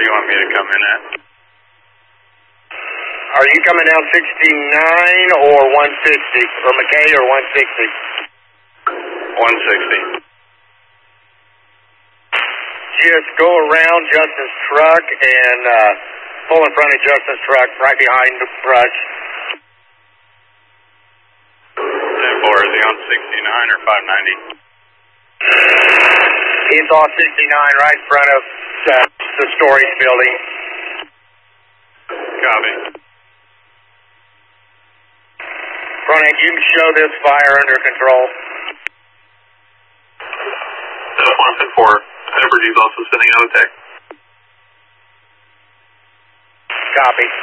do you want me to come in at? Are you coming down 69 or 160? Or McKay or 160? 160. Just go around Justin's truck and pull in front of Justin's truck right behind the brush. 10-4, is he on 69 or 590? He's on 69 right in front of the storage building. Copy. Frontage, you can show this fire under control. 1-4, Evergy's also sending out a text. Copy.